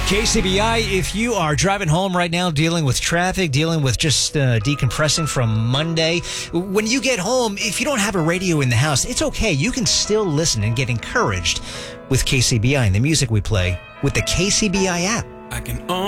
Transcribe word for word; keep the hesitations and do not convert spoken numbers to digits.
K C B I, if you are driving home right now, dealing with traffic, dealing with just uh, decompressing from Monday, when you get home, if you don't have a radio in the house, it's okay. You can still listen and get encouraged with K C B I and the music we play with the K C B I app. I can